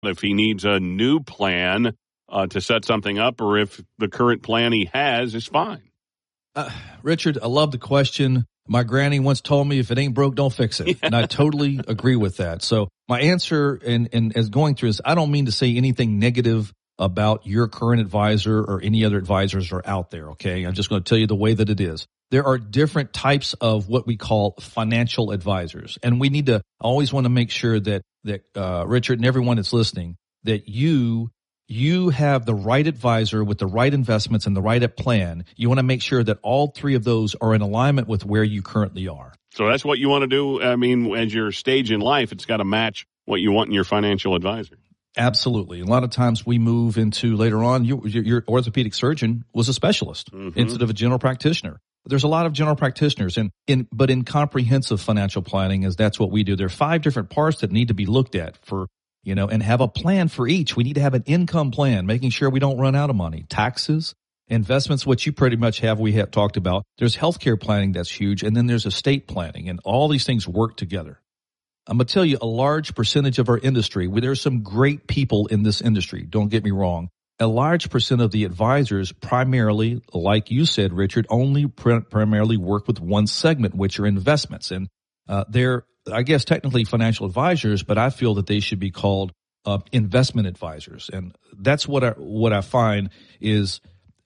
if he needs a new plan to set something up, or if the current plan he has is fine. Richard, I love the question. My granny once told me, if it ain't broke, don't fix it. Yeah. And I totally agree with that. So my answer and as going through this, I don't mean to say anything negative about your current advisor or any other advisors are out there, okay? I'm just going to tell you the way that it is. There are different types of what we call financial advisors. And we need to always want to make sure that Richard and everyone that's listening, that you have the right advisor with the right investments and the right plan. You want to make sure that all three of those are in alignment with where you currently are. So that's what you want to do. I mean, as your stage in life, it's got to match what you want in your financial advisor. Absolutely. A lot of times we move into later on, your orthopedic surgeon was a specialist instead of a general practitioner. There's a lot of general practitioners, but in comprehensive financial planning, as that's what we do. There are 5 different parts that need to be looked at and have a plan for each. We need to have an income plan, making sure we don't run out of money. Taxes, investments, which you pretty much we have talked about. There's healthcare planning that's huge, and then there's estate planning, and all these things work together. I'm going to tell you a large percentage of our industry, there's some great people in this industry, don't get me wrong. A large percent of the advisors primarily, like you said, Richard, only primarily work with one segment, which are investments. And they're, I guess, technically financial advisors, but I feel that they should be called investment advisors. And that's what I find is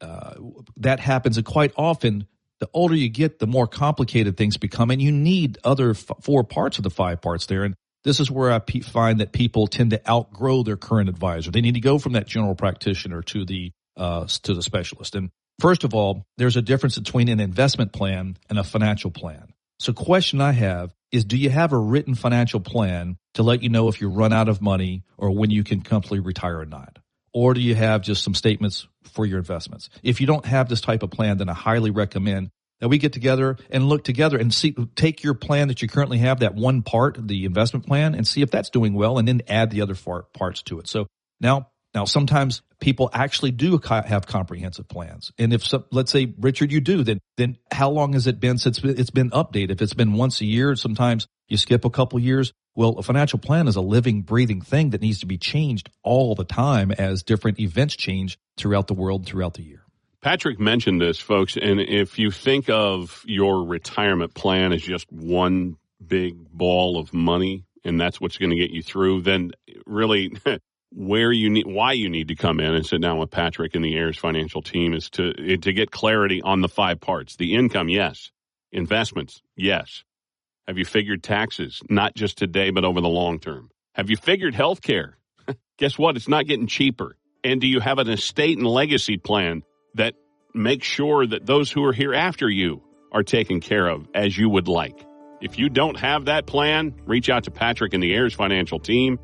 that happens. And quite often, the older you get, the more complicated things become. And you need other 4 parts of the 5 parts there. And this is where I find that people tend to outgrow their current advisor. They need to go from that general practitioner to the specialist. And first of all, there's a difference between an investment plan and a financial plan. So question I have is, do you have a written financial plan to let you know if you run out of money or when you can comfortably retire or not? Or do you have just some statements for your investments? If you don't have this type of plan, then I highly recommend that we get together and look together and take your plan that you currently have, that one part, the investment plan, and see if that's doing well, and then add the other parts to it. So now sometimes people actually do have comprehensive plans. And if let's say, Richard, you do, then how long has it been since it's been updated? If it's been once a year, sometimes you skip a couple years. Well, a financial plan is a living, breathing thing that needs to be changed all the time as different events change throughout the world, throughout the year. Patrick mentioned this, folks, and if you think of your retirement plan as just one big ball of money, and that's what's going to get you through, then really why you need to come in and sit down with Patrick and the Heirs Financial team is to get clarity on the 5 parts. The income, yes. Investments, yes. Have you figured taxes, not just today, but over the long term? Have you figured health care? Guess what? It's not getting cheaper. And do you have an estate and legacy plan that makes sure that those who are here after you are taken care of as you would like? If you don't have that plan, reach out to Patrick and the Heirs Financial team,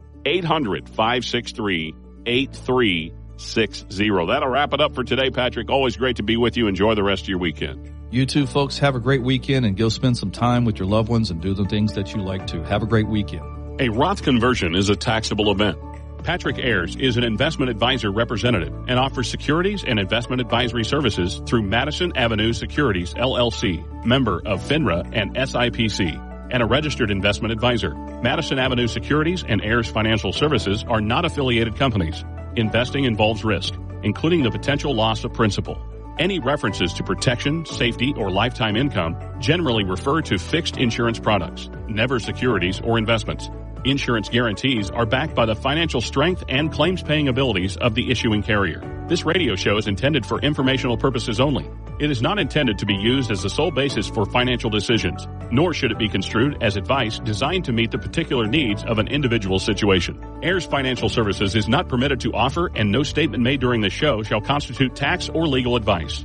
800-563-8360. That'll wrap it up for today, Patrick. Always great to be with you. Enjoy the rest of your weekend. You too, folks. Have a great weekend and go spend some time with your loved ones and do the things that you like to. Have a great weekend. A Roth conversion is a taxable event. Patrick Ayers is an investment advisor representative and offers securities and investment advisory services through Madison Avenue Securities, LLC, member of FINRA and SIPC, and a registered investment advisor. Madison Avenue Securities and Ayers Financial Services are not affiliated companies. Investing involves risk, including the potential loss of principal. Any references to protection, safety, or lifetime income generally refer to fixed insurance products, never securities or investments. Insurance guarantees are backed by the financial strength and claims-paying abilities of the issuing carrier. This radio show is intended for informational purposes only. It is not intended to be used as the sole basis for financial decisions, nor should it be construed as advice designed to meet the particular needs of an individual situation. Heirs Financial Services is not permitted to offer, and no statement made during this show shall constitute tax or legal advice.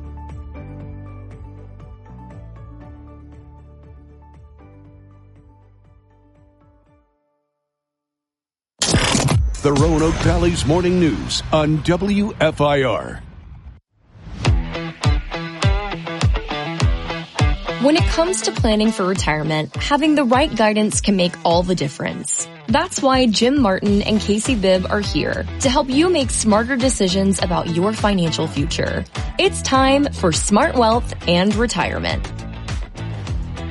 The Roanoke Valley's Morning News on WFIR. When it comes to planning for retirement, having the right guidance can make all the difference. That's why Jim Martin and Casey Bibb are here to help you make smarter decisions about your financial future. It's time for Smart Wealth and Retirement.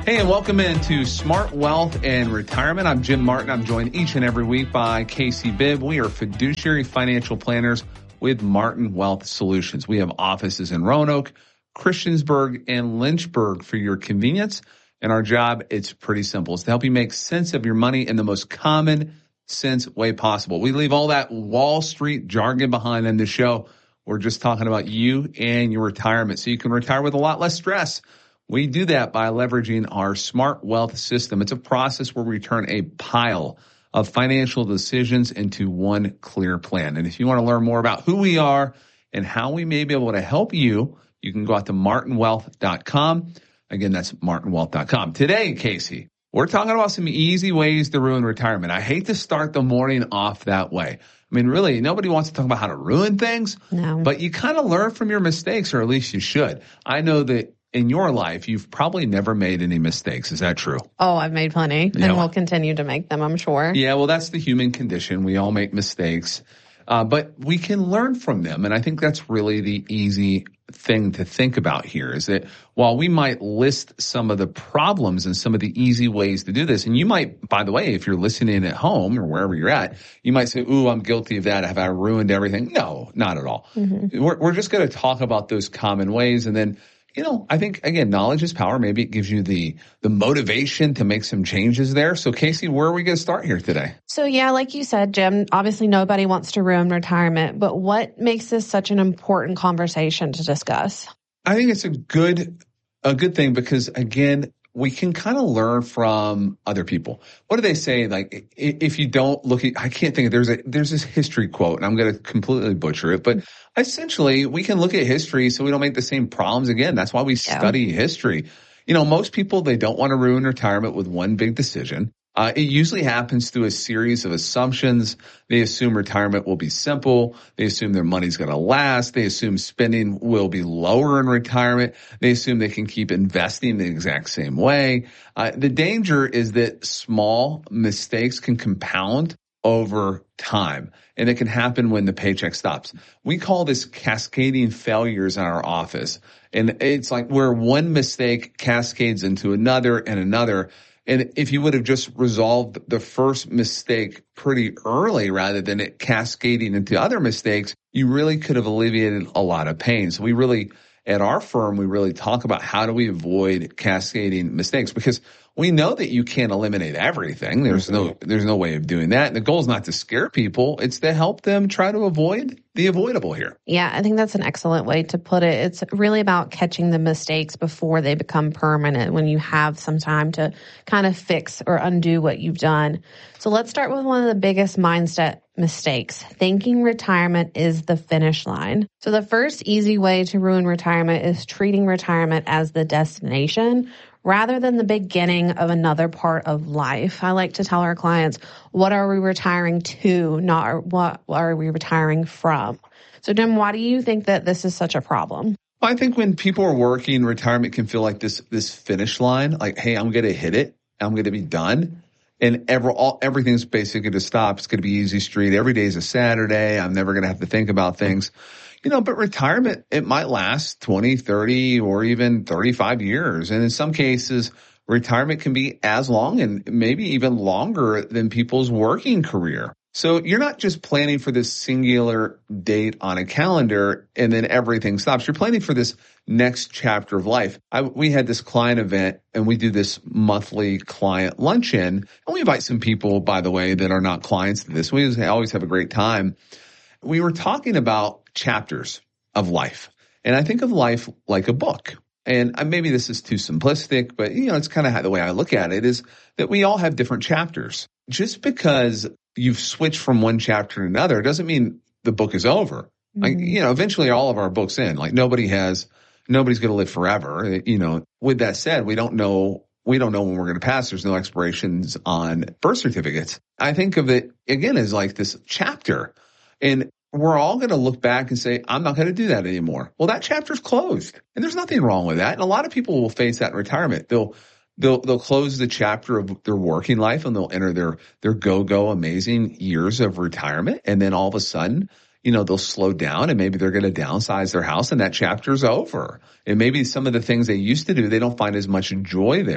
Hey, and welcome into Smart Wealth and Retirement. I'm Jim Martin. I'm joined each and every week by Casey Bibb. We are fiduciary financial planners with Martin Wealth Solutions. We have offices in Roanoke, Christiansburg, and Lynchburg for your convenience. And our job, it's pretty simple. It's to help you make sense of your money in the most common sense way possible. We leave all that Wall Street jargon behind in the show. We're just talking about you and your retirement so you can retire with a lot less stress. We do that by leveraging our Smart Wealth system. It's a process where we turn a pile of financial decisions into one clear plan. And if you want to learn more about who we are and how we may be able to help you, you can go out to martinwealth.com. Again, that's martinwealth.com. Today, Casey, we're talking about some easy ways to ruin retirement. I hate to start the morning off that way. I mean, really, nobody wants to talk about how to ruin things. No. But you kind of learn from your mistakes, or at least you should. I know that in your life, you've probably never made any mistakes. Is that true? Oh, I've made plenty, and will continue to make them, I'm sure. Yeah, well, that's the human condition. We all make mistakes, but we can learn from them. And I think that's really the easy thing to think about here is that while we might list some of the problems and some of the easy ways to do this, and you might, by the way, if you're listening at home or wherever you're at, you might say, ooh, I'm guilty of that. Have I ruined everything? No, not at all. Mm-hmm. We're just going to talk about those common ways, and then I think, again, knowledge is power. Maybe it gives you the motivation to make some changes there. So, Casey, where are we going to start here today? So, yeah, like you said, Jim, obviously nobody wants to ruin retirement, but what makes this such an important conversation to discuss? I think it's a good thing because, again, we can kind of learn from other people. What do they say? Like, if you don't look at, I can't think of, there's this history quote, and I'm going to completely butcher it, but essentially we can look at history so we don't make the same problems again. That's why we study history. Most people, they don't want to ruin retirement with one big decision. It usually happens through a series of assumptions. They assume retirement will be simple. They assume their money's going to last. They assume spending will be lower in retirement. They assume they can keep investing the exact same way. The danger is that small mistakes can compound over time, and it can happen when the paycheck stops. We call this cascading failures in our office, and it's like where one mistake cascades into another and another. And if you would have just resolved the first mistake pretty early rather than it cascading into other mistakes, you really could have alleviated a lot of pain. So at our firm, we really talk about how do we avoid cascading mistakes, because we know that you can't eliminate everything. There's no way of doing that. And the goal is not to scare people. It's to help them try to avoid the avoidable here. Yeah, I think that's an excellent way to put it. It's really about catching the mistakes before they become permanent, when you have some time to kind of fix or undo what you've done. So let's start with one of the biggest mindset mistakes, thinking retirement is the finish line. So the first easy way to ruin retirement is treating retirement as the destination rather than the beginning of another part of life. I like to tell our clients, what are we retiring to, not what are we retiring from? So, Jim, why do you think that this is such a problem? I think when people are working, retirement can feel like this finish line, like, hey, I'm going to hit it. I'm going to be done. And everything's basically going to stop. It's going to be easy street. Every day is a Saturday. I'm never going to have to think about things. But retirement, it might last 20, 30, or even 35 years. And in some cases, retirement can be as long and maybe even longer than people's working career. So you're not just planning for this singular date on a calendar and then everything stops. You're planning for this next chapter of life. We had this client event, and we do this monthly client luncheon, and we invite some people, by the way, that are not clients to this. We always have a great time. We were talking about chapters of life, and I think of life like a book. And maybe this is too simplistic, but it's kind of the way I look at it, is that we all have different chapters. Just because you've switched from one chapter to another doesn't mean the book is over. Mm-hmm. Eventually all of our books end. Like nobody's going to live forever. With that said, we don't know when we're going to pass. There's no expirations on birth certificates. I think of it again as like this chapter, and we're all going to look back and say, I'm not going to do that anymore. Well, that chapter's closed, and there's nothing wrong with that. And a lot of people will face that in retirement. They'll close the chapter of their working life, and they'll enter their go-go amazing years of retirement. And then all of a sudden, they'll slow down, and maybe they're going to downsize their house, and that chapter's over. And maybe some of the things they used to do, they don't find as much joy there.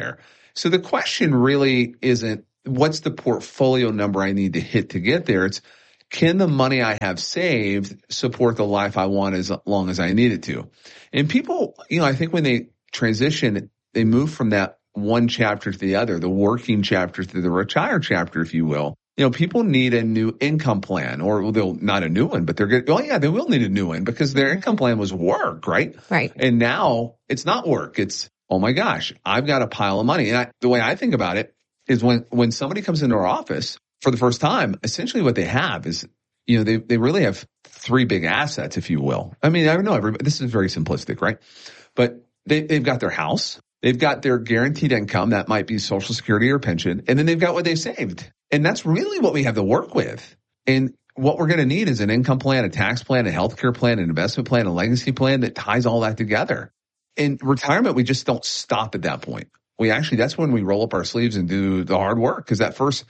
So the question really isn't what's the portfolio number I need to hit to get there. It's can the money I have saved support the life I want as long as I need it to? And people, I think when they transition, they move from that one chapter to the other, the working chapter to the retire chapter, if you will. People need a new income plan, or they'll not a new one, but they're good. Well, yeah, they will need a new one because their income plan was work, right? Right. And now it's not work. It's, oh my gosh, I've got a pile of money. And the way I think about it is when somebody comes into our office for the first time, essentially what they have is, they really have three big assets, if you will. I mean, I don't know everybody, this is very simplistic, right? But they've got their house. They've got their guaranteed income. That might be Social Security or pension. And then they've got what they've saved. And that's really what we have to work with. And what we're going to need is an income plan, a tax plan, a healthcare plan, an investment plan, a legacy plan that ties all that together. In retirement, we just don't stop at that point. That's when we roll up our sleeves and do the hard work, because that first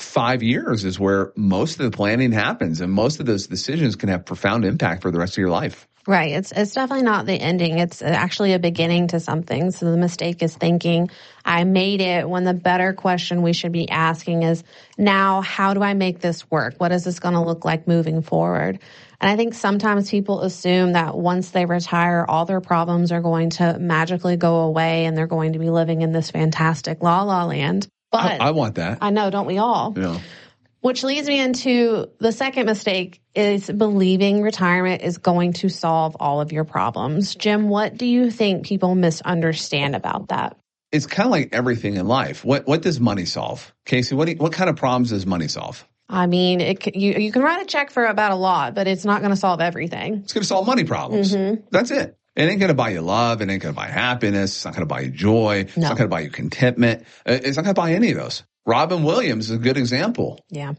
5 years is where most of the planning happens, and most of those decisions can have profound impact for the rest of your life. Right. It's definitely not the ending. It's actually a beginning to something. So the mistake is thinking, I made it, when the better question we should be asking is, now, how do I make this work? What is this going to look like moving forward? And I think sometimes people assume that once they retire, all their problems are going to magically go away and they're going to be living in this fantastic la-la land. But I want that. I know, don't we all? Yeah. Which leads me into the second mistake, is believing retirement is going to solve all of your problems. Jim, what do you think people misunderstand about that? It's kind of like everything in life. What does money solve? Casey, what kind of problems does money solve? I mean, you can write a check for about a lot, but it's not going to solve everything. It's going to solve money problems. Mm-hmm. That's it. It ain't going to buy you love. It ain't going to buy happiness. It's not going to buy you joy. It's not going to buy you contentment. It's not going to buy any of those. Robin Williams is a good example. Yeah.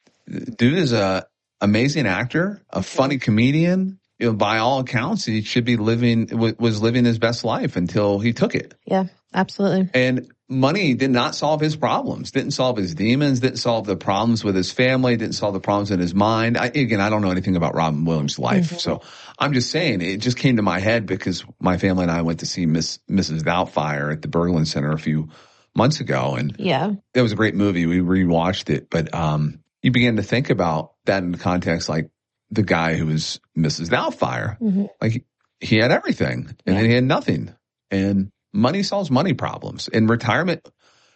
Dude is a amazing actor, a funny comedian. By all accounts, he should be was living his best life until he took it. Yeah, absolutely. And money did not solve his problems, didn't solve his demons, didn't solve the problems with his family, didn't solve the problems in his mind. I don't know anything about Robin Williams' life. Mm-hmm. So I'm just saying, it just came to my head because my family and I went to see Mrs. Doubtfire at the Berglund Center a few months ago. And that was a great movie. We rewatched it. But you begin to think about that in the context, like the guy who was Mrs. Doubtfire. Mm-hmm. Like he had everything and then he had nothing. And money solves money problems. In retirement,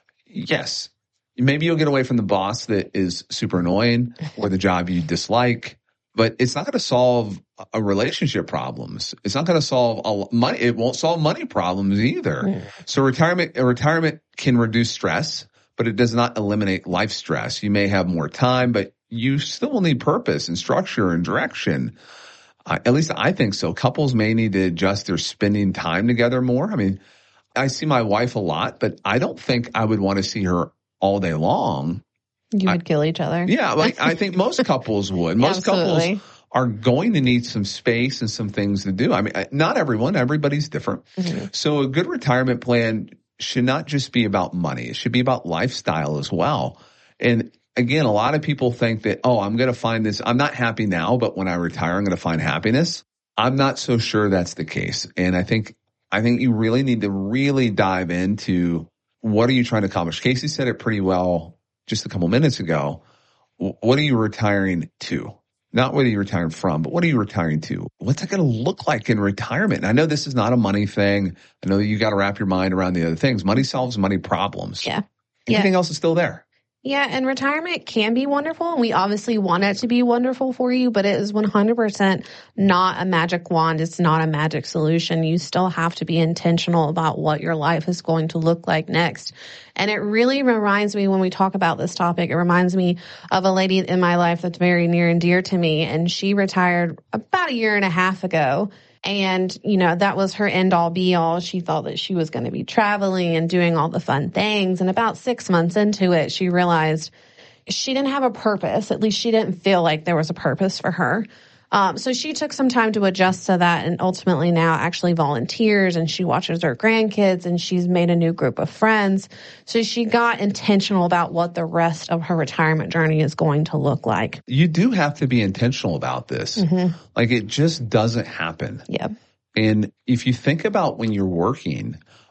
yes, maybe you'll get away from the boss that is super annoying or the job you dislike, but it's not going to solve a relationship problems. It's not going to solve money. It won't solve money problems either. Mm. So retirement can reduce stress, but it does not eliminate life stress. You may have more time, but you still will need purpose and structure and direction. At least I think so. Couples may need to adjust their spending time together more. I mean, I see my wife a lot, but I don't think I would want to see her all day long. You would kill each other. Yeah, I think most couples would. Most couples are going to need some space and some things to do. I mean, not everyone. Everybody's different. Mm-hmm. So a good retirement plan should not just be about money. It should be about lifestyle as well. And again, a lot of people think that, I'm going to find this. I'm not happy now, but when I retire, I'm going to find happiness. I'm not so sure that's the case. And I think you really need to really dive into what are you trying to accomplish? Casey said it pretty well just a couple minutes ago. What are you retiring to? Not what are you retiring from, but what are you retiring to? What's that going to look like in retirement? And I know this is not a money thing. I know that you got to wrap your mind around the other things. Money solves money problems. Yeah. Anything else is still there. Yeah, and retirement can be wonderful, and we obviously want it to be wonderful for you, but it is 100% not a magic wand. It's not a magic solution. You still have to be intentional about what your life is going to look like next. And it really reminds me, when we talk about this topic, it reminds me of a lady in my life that's very near and dear to me, and she retired about 1.5 years ago. And, that was her end all be all. She thought that she was going to be traveling and doing all the fun things. And about 6 months into it, she realized she didn't have a purpose. At least she didn't feel like there was a purpose for her. So she took some time to adjust to that, and ultimately now actually volunteers, and she watches her grandkids, and she's made a new group of friends. So she got intentional about what the rest of her retirement journey is going to look like. You do have to be intentional about this. Mm-hmm. Like, it just doesn't happen. Yeah. And if you think about when you're working,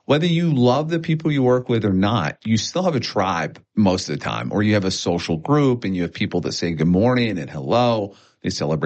whether you love the people you work with or not, you still have a tribe most of the time, or you have a social group and you have people that say good morning and hello. They celebrate